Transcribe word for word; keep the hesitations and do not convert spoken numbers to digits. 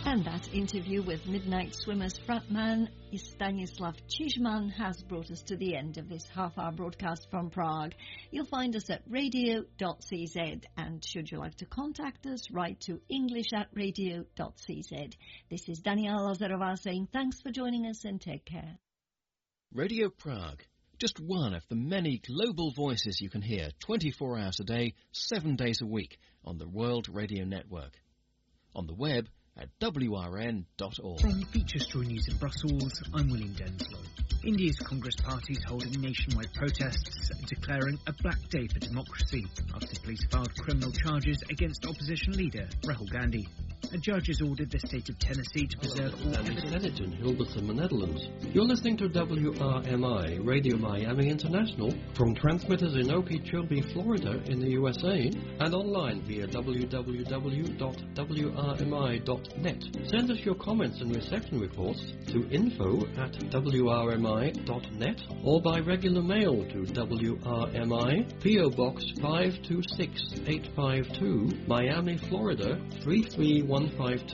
And that interview with Midnight Swimmers frontman Stanislav Chizman has brought us to the end of this half-hour broadcast from Prague. You'll find us at radio dot c z, and should you like to contact us, write to english at radio dot c z. This is Daniela Lazarova saying thanks for joining us and take care. Radio Prague, just one of the many global voices you can hear twenty-four hours a day, seven days a week on the World Radio Network. On the web at w r n dot org. From Feature Story News in Brussels, I'm William Denslow. India's Congress Party is holding nationwide protests declaring a black day for democracy after police filed criminal charges against opposition leader Rahul Gandhi. A judge has ordered the state of Tennessee to preserve all evidence. Senate in Hilversum, Netherlands. You're listening to W R M I, Radio Miami International, from transmitters in Okeechobee, Florida in the U S A, and online via w w w dot w r m i dot net. Send us your comments and reception reports to info at w r m i dot net or by regular mail to W R M I, P O Box five two six eight five two, Miami, Florida three three one five two.